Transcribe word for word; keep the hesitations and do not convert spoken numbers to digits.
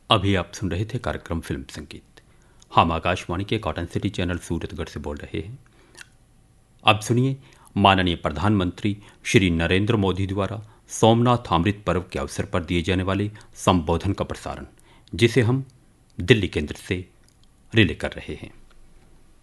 अभी आप सुन रहे थे कार्यक्रम फिल्म संगीत। हम आकाशवाणी के कॉटन सिटी चैनल सूरतगढ़ से बोल रहे हैं। अब सुनिए माननीय प्रधानमंत्री श्री नरेंद्र मोदी द्वारा सोमनाथ अमृत पर्व के अवसर पर दिए जाने वाले संबोधन का प्रसारण, जिसे हम दिल्ली केंद्र से रिले कर रहे हैं।